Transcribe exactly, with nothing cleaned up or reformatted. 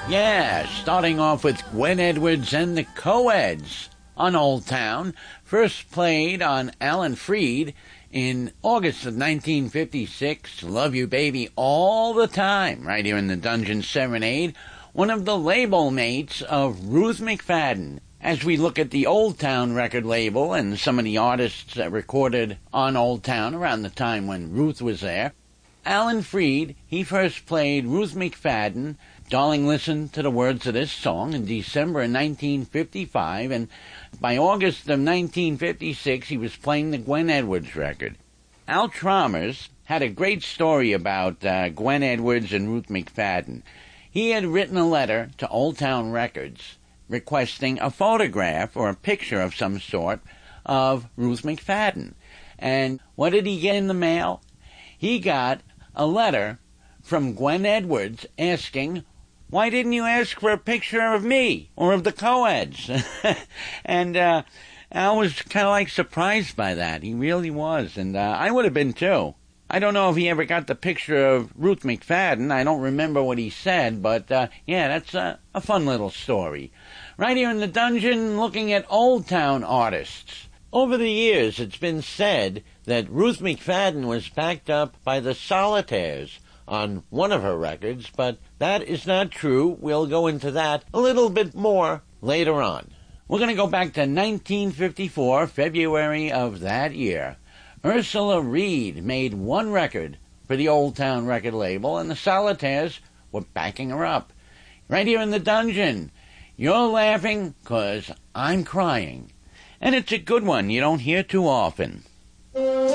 Yeah, starting off with Gwen Edwards and the Co-Eds on Old Town, first played on Alan Freed in August of nineteen fifty-six. Love You Baby All the Time, right here in the Dungeon Serenade, one of the label mates of Ruth McFadden. As we look at the Old Town record label and some of the artists that recorded on Old Town around the time when Ruth was there, Alan Freed, he first played Ruth McFadden, Darling Listen to the Words of This Song, in December of nineteen fifty-five, and by August of nineteen fifty-six he was playing the Gwen Edwards record. Al Chalmers had a great story about uh, Gwen Edwards and Ruth McFadden. He had written a letter to Old Town Records requesting a photograph or a picture of some sort of Ruth McFadden. And what did he get in the mail? He got a letter from Gwen Edwards asking, "Why didn't you ask for a picture of me or of the Co-Eds?" and uh, Al was kind of like surprised by that. He really was, and uh, I would have been too. I don't know if he ever got the picture of Ruth McFadden. I don't remember what he said, but uh, yeah, that's a, a fun little story. Right here in the Dungeon, looking at Old Town artists. Over the years, it's been said that Ruth McFadden was backed up by the Solitaires on one of her records, but that is not true. We'll go into that a little bit more later on. We're going to go back to nineteen fifty-four, February of that year. Ursula Reed made one record for the Old Town record label, and the Solitaires were backing her up. Right here in the Dungeon, you're laughing 'cause I'm crying. And it's a good one you don't hear too often.